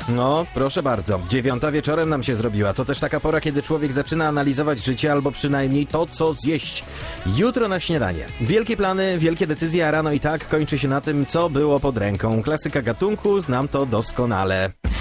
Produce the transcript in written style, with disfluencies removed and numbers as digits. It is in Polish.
No, proszę bardzo. 9 wieczorem nam się zrobiła. To też taka pora, kiedy człowiek zaczyna analizować życie, albo przynajmniej to, co zjeść jutro na śniadanie. Wielkie plany, wielkie decyzje, a rano i tak kończy się na tym, co było pod ręką. Klasyka gatunku, znam to doskonale.